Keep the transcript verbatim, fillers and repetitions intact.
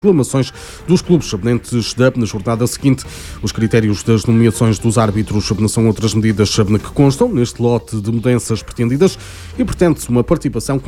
reclamações dos clubes antes da jornada seguinte. Os critérios das nomeações dos árbitros são outras medidas que constam neste lote de mudanças pretendidas e, portanto, uma participação